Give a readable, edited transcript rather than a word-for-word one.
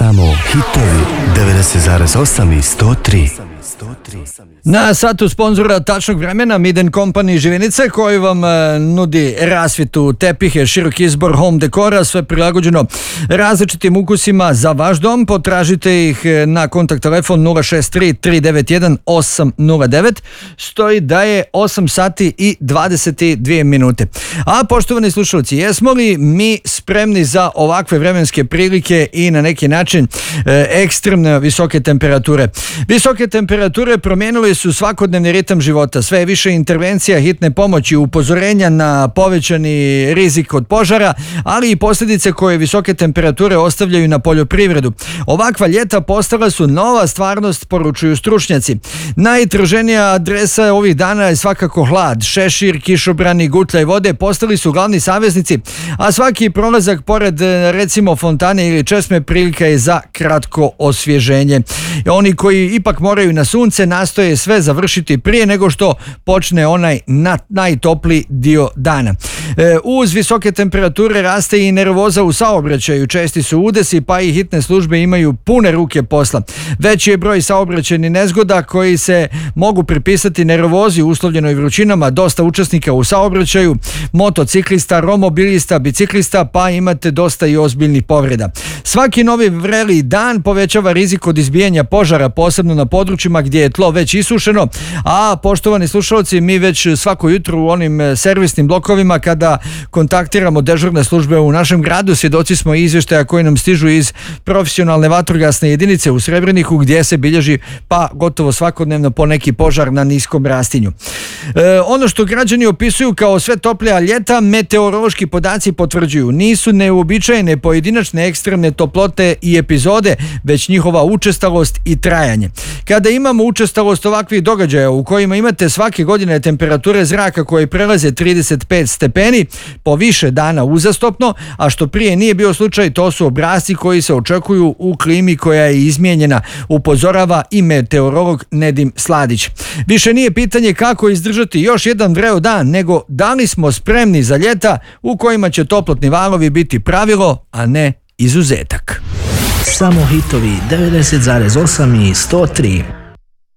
Samo hitovi 90,8 i 103. Na satu sponzora Tačnog vremena Miden Company Živinice, koji vam nudi rasvjetu, tepihe, širok izbor home dekora, sve prilagođeno različitim ukusima za vaš dom. Potražite ih na kontakt telefon 063 391 809. Stoji da je 8 sati i 22 minute. A poštovani slušalci, jesmo li mi spremni za ovakve vremenske prilike i na neki način ekstremne visoke temperature? Visoke temperature promijenili su svakodnevni ritam života. Sve je više intervencija, hitne pomoći, upozorenja na povećani rizik od požara, ali i posljedice koje visoke temperature ostavljaju na poljoprivredu. Ovakva ljeta postala su nova stvarnost, poručuju stručnjaci. Najtraženija adresa ovih dana je svakako hlad. Šešir, kišobrani, gutljaj vode postali su glavni saveznici, a svaki prolazak pored recimo fontane ili česme prilika je za kratko osvježenje. Oni koji ipak moraju na sunce nastoje sve završiti prije nego što počne onaj najtopliji dio dana. Uz visoke temperature raste i nervoza u saobraćaju. Česti su udesi, pa i hitne službe imaju pune ruke posla. Veći je broj saobraćajnih nezgoda koji se mogu pripisati nervozi uslovljenoj vrućinama. Dosta učesnika u saobraćaju, motociklista, romobilista, biciklista, pa imate dosta i ozbiljnih povreda. Svaki novi vreli dan povećava rizik od izbijanja požara, posebno na područjima gdje je tlo već isušeno, a poštovani slušalci, mi već svako jutro u onim servisnim blokovima kada kontaktiramo dežurne službe u našem gradu, svjedoci smo izvještaja koji nam stižu iz profesionalne vatrogasne jedinice u Srebreniku, gdje se bilježi pa gotovo svakodnevno po neki požar na niskom rastinju. Ono što građani opisuju kao sve toplija ljeta, meteorološki podaci potvrđuju. Nisu neuobičajene pojedinačne ekstremne toplote i epizode, već njihova učestalost i trajanje. Kada imamo učestalost ovakvih događaja u kojima imate svake godine temperature zraka koje prelaze 35 stepeni po više dana uzastopno, a što prije nije bio slučaj, to su obrasci koji se očekuju u klimi koja je izmijenjena, upozorava i meteorolog Nedim Sladić. Više nije pitanje kako izdržati još jedan vreo dan, nego da li smo spremni za ljeta u kojima će toplotni valovi biti pravilo, a ne izuzetak. Samo hitovi 90,8 i 103.